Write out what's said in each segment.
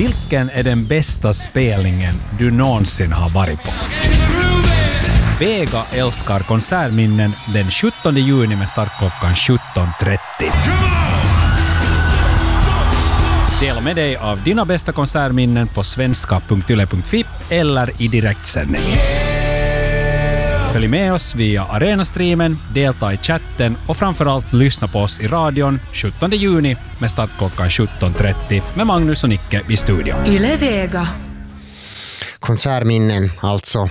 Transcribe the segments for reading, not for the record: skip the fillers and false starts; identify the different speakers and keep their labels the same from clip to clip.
Speaker 1: Vilken är den bästa spelningen du någonsin har varit på? Vega älskar konsertminnen den 17 juni med startklockan 17.30. Dela med dig av dina bästa konsertminnen på svenska.yle.fi eller i direktsändning. Följ med oss via Arena-streamen, delta i chatten och framförallt lyssna på oss i radion 17 juni med startklockan 17.30 med Magnus och Nicke i studion.
Speaker 2: Yle Vega.
Speaker 3: Konsertminnen alltså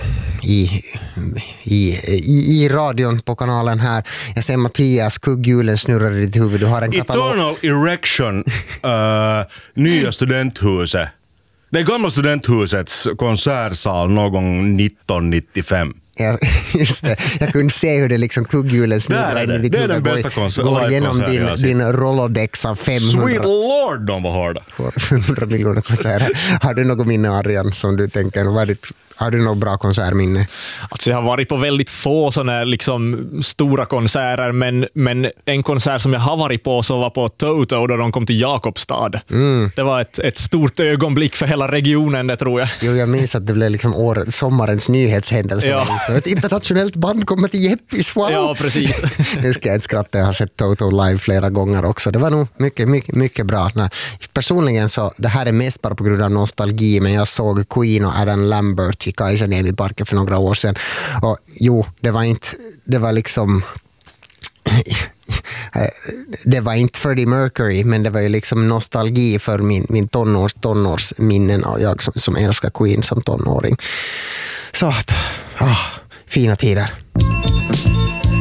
Speaker 3: i radion på kanalen här. Jag ser Mattias, kugghjulen snurrar i ditt huvud. Du har en katalog.
Speaker 4: Eternal Erection, nya studenthuset. Det gamla studenthusets konsertsal någon gång 1995.
Speaker 3: Ja, just det. Jag kunde se hur det liksom kugghjulen snurrar in i ditt huvud.
Speaker 4: Det är den bästa
Speaker 3: går igenom din Rolodex av 500.
Speaker 4: Sweet Lord, de var hårda.
Speaker 3: 100 miljoner konserter. Har du något minne, Adrian, som du tänker? Har du något bra konsertminne?
Speaker 5: Alltså jag har varit på väldigt få såna liksom stora konserter, men en konsert som jag har varit på så var på Toto då de kom till Jakobstad. Det var ett stort ögonblick för hela regionen, det tror jag.
Speaker 3: Jo, jag minns att det blev liksom sommarens nyhetshändelse.
Speaker 5: Ja.
Speaker 3: Ett internationellt band kommer till Jeppis, wow!
Speaker 5: Ja, precis.
Speaker 3: Nu ska jag inte skratta, jag har sett Toto live flera gånger också. Det var nog mycket bra. Personligen så, det här är mest bara på grund av nostalgi, men jag såg Queen och Adam Lambert i Kajsaniemi-parken för några år sedan. Och jo, det var Freddie Mercury, men det var ju liksom nostalgi för min tonårsminnen och jag som älskar Queen som tonåring. Så att, fina tider.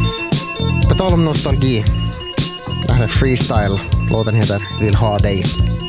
Speaker 3: På tal om nostalgi, det här är Freestyle, låten heter Vill ha dig.